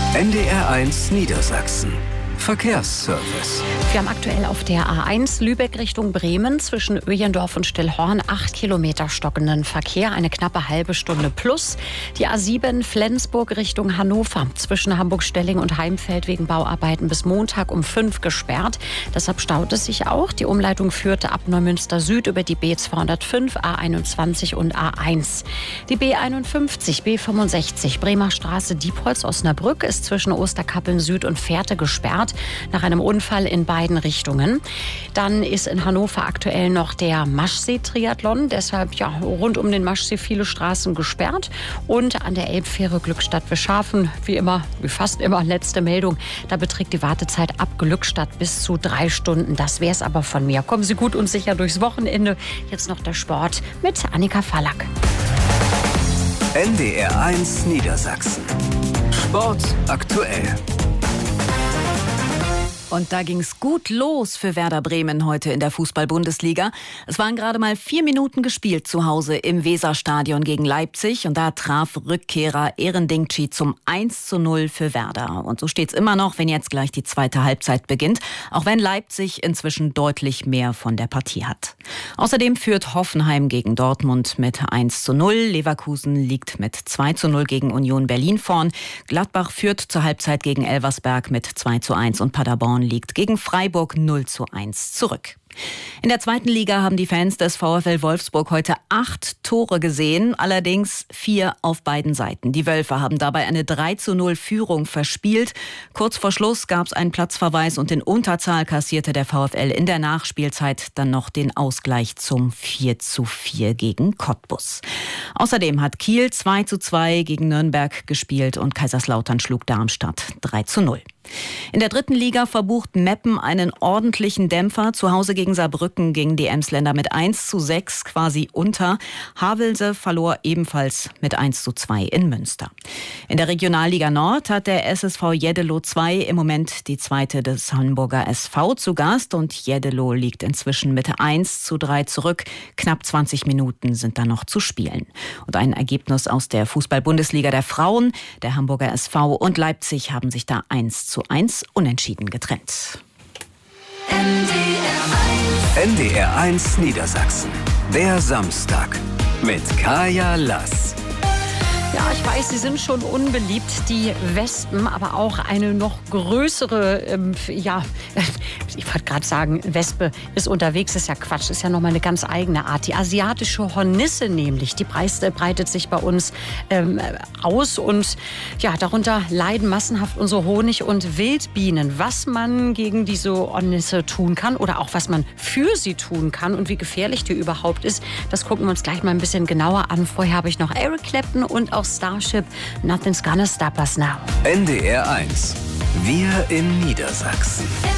NDR1 Niedersachsen. Verkehrsservice. Wir haben aktuell auf der A1 Lübeck Richtung Bremen zwischen Öjendorf und Stillhorn 8 Kilometer stockenden Verkehr, eine knappe halbe Stunde plus. Die A7 Flensburg Richtung Hannover zwischen Hamburg-Stelling und Heimfeld wegen Bauarbeiten bis Montag um 5 gesperrt. Deshalb staut es sich auch. Die Umleitung führte ab Neumünster Süd über die B205, A21 und A1. Die B51, B65 Bremer Straße Diepholz-Osnabrück ist zwischen Osterkappeln Süd und Fährte gesperrt nach einem Unfall in beiden Richtungen. Dann ist in Hannover aktuell noch der Maschsee-Triathlon. Deshalb rund um den Maschsee viele Straßen gesperrt. Und an der Elbfähre Glückstadt-Wischhafen, wie fast immer, letzte Meldung. Da beträgt die Wartezeit ab Glückstadt bis zu 3 Stunden. Das wäre es aber von mir. Kommen Sie gut und sicher durchs Wochenende. Jetzt noch der Sport mit Annika Fallack. NDR1 Niedersachsen. Sport aktuell. Und da ging's gut los für Werder Bremen heute in der Fußball-Bundesliga. Es waren gerade mal 4 Minuten gespielt zu Hause im Weserstadion gegen Leipzig. Und da traf Rückkehrer Erendingci zum 1:0 für Werder. Und so steht's immer noch, wenn jetzt gleich die zweite Halbzeit beginnt. Auch wenn Leipzig inzwischen deutlich mehr von der Partie hat. Außerdem führt Hoffenheim gegen Dortmund mit 1:0. Leverkusen liegt mit 2:0 gegen Union Berlin vorn. Gladbach führt zur Halbzeit gegen Elversberg mit 2:1 und Paderborn liegt gegen Freiburg 0:1 zurück. In der zweiten Liga haben die Fans des VfL Wolfsburg heute 8 Tore gesehen, allerdings 4 auf beiden Seiten. Die Wölfe haben dabei eine 3:0 Führung verspielt. Kurz vor Schluss gab es einen Platzverweis und in Unterzahl kassierte der VfL in der Nachspielzeit dann noch den Ausgleich zum 4:4 gegen Cottbus. Außerdem hat Kiel 2:2 gegen Nürnberg gespielt und Kaiserslautern schlug Darmstadt 3:0. In der dritten Liga verbucht Meppen einen ordentlichen Dämpfer. Zu Hause gegen Saarbrücken gingen die Emsländer mit 1:6 quasi unter. Havelse verlor ebenfalls mit 1:2 in Münster. In der Regionalliga Nord hat der SSV Jeddelo 2 im Moment die zweite des Hamburger SV zu Gast. Und Jeddelo liegt inzwischen mit 1:3 zurück. Knapp 20 Minuten sind da noch zu spielen. Und ein Ergebnis aus der Fußball-Bundesliga der Frauen. Der Hamburger SV und Leipzig haben sich da 1:1 unentschieden getrennt. NDR1 Niedersachsen. Der Samstag mit Kaya Lass. Ja, ich weiß, sie sind schon unbeliebt, die Wespen, aber auch eine noch größere, ich wollte gerade sagen, Wespe ist unterwegs, ist ja Quatsch, ist ja nochmal eine ganz eigene Art. Die asiatische Hornisse nämlich, die breitet sich bei uns aus und ja, darunter leiden massenhaft unsere Honig- und Wildbienen. Was man gegen diese Hornisse tun kann oder auch was man für sie tun kann und wie gefährlich die überhaupt ist, das gucken wir uns gleich mal ein bisschen genauer an. Vorher habe ich noch Eric Clapton und auch Starship, Nothing's Gonna Stop Us Now. NDR1. Wir in Niedersachsen.